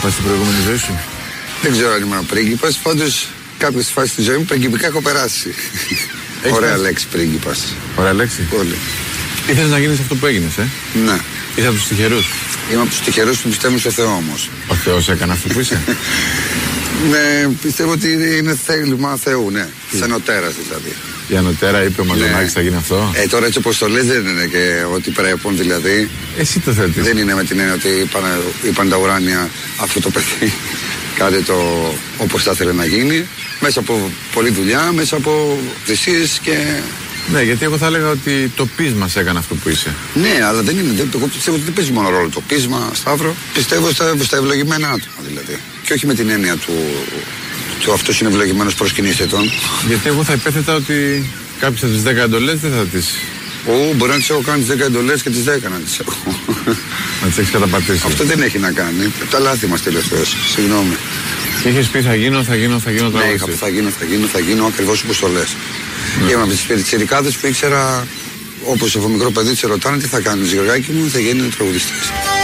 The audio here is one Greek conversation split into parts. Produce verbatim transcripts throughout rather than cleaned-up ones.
πας στην προηγούμενη ζωή σου? Δεν ξέρω αν ήμουν πρίγκιπας, πάντως κάποιες φάσεις της ζωής μου πριγκιπικά έχω περάσει. Ωραία λέξη πρίγκιπας. Ωραία λέξη. Πολύ. Ήθελες να γίνεις αυτό που έγινες, ε? Ναι. Είσαι από τους τυχερούς. Είμαι από τους τυχερούς που πιστεύουν στο Θεό όμως. Ο Θεός έκανε αυτό που είσαι. Ναι, πιστεύω ότι είναι θέλημα Θεού, ναι. Σενοτέρας δηλαδή. Η ανωτέρα είπε ο Μαζονάκης, ναι, θα γίνει αυτό. Ε, τώρα έτσι όπως το λες δεν είναι και ότι πρέπει δηλαδή. Εσύ το θέλεις. Δεν είναι με την έννοια ότι είπαν, είπαν τα ουράνια αυτό το παιδί. Κάντε το όπως θα ήθελε να γίνει. Μέσα από πολλή δουλειά, μέσα από θυσίες και... Ναι, γιατί εγώ θα έλεγα ότι το πείσμα σε έκανε αυτό που είσαι. Ναι, αλλά δεν είναι. Εγώ πιστεύω ότι δεν παίζει μόνο ρόλο το πείσμα, Σταύρο. Πιστεύω στα, στα ευλογημένα άτομα δηλαδή. Και όχι με την έννοια του, του αυτός είναι ευλογημένος, προσκυνήστε τον. Γιατί εγώ θα υπέθετα ότι κάποιες από τις δέκα εντολές δεν θα τις. Ω, μπορεί να τις έχω κάνει τις δέκα εντολές και τις δέκα να τις έχω. Να τις έχεις καταπατήσει. Αυτό δεν έχει να κάνει. Τα λάθη μας τελευταίως. Συγγνώμη. Και είχες πει θα γίνω, θα γίνω, θα γίνω. Ναι, είχα πει θα γίνω, θα γίνω, θα γίνω ακριβώς όπως το λες. Ναι. Και είμαι από τις πιτσιρικάδες που ήξερα, όπως από μικρό παιδί, σε ρωτάνε τι θα κάνεις, Γεωργάκη μου, θα γίνει τραγουδιστής.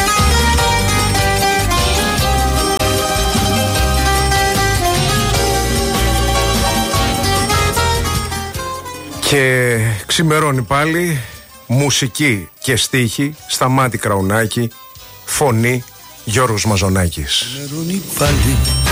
Και ξημερώνει πάλι, μουσική και στίχη, Σταμάτη Κραουνάκη, φωνή Γιώργος Μαζονάκης. Ξημερώνει πάλι,